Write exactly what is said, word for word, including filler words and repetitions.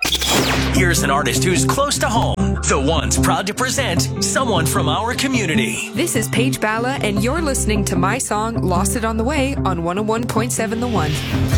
Here's an artist who's close to home. The One's proud to present someone from our community. This is Paige Balla, and you're listening to my song, Lost It on the Way, on one oh one point seven The One.